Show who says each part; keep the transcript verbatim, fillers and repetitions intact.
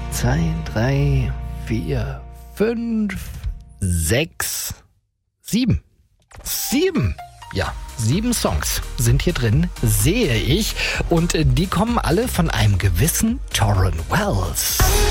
Speaker 1: zwei, drei, vier, fünf, sechs, sieben. Sieben! Ja, sieben Songs sind hier drin, sehe ich. Und die kommen alle von einem gewissen Tauren Wells.